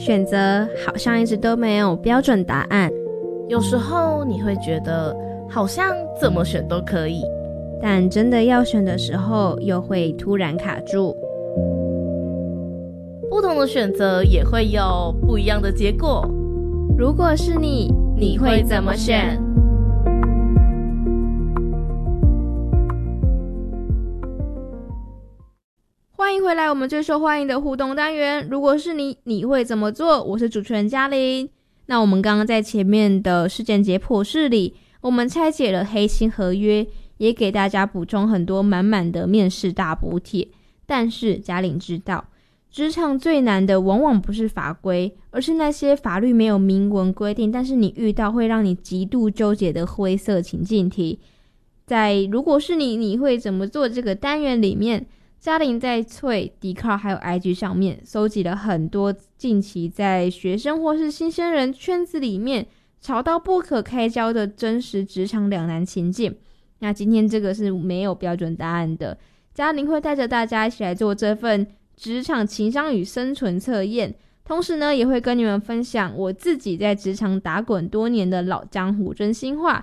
选择好像一直都没有标准答案， 有时候你会觉得好像怎么选都可以， 但真的要选的时候又会突然卡住。 不同的选择也会有不一样的结果。 如果是你，你会怎么选？欢迎回来，我们最受欢迎的互动单元。如果是你，你会怎么做？我是主持人嘉玲。那我们刚刚在前面的事件解剖室里，我们拆解了黑心合约，也给大家补充很多满满的面试大补帖。但是嘉玲知道，职场最难的往往不是法规，而是那些法律没有明文规定，但是你遇到会让你极度纠结的灰色情境题。在如果是你，你会怎么做这个单元里面，嘉玲在Dcard 还有 IG 上面搜集了很多近期在学生或是新鲜人圈子里面吵到不可开交的真实职场两难情境。那今天这个是没有标准答案的，嘉玲会带着大家一起来做这份职场情商与生存测验，同时呢也会跟你们分享我自己在职场打滚多年的老江湖真心话，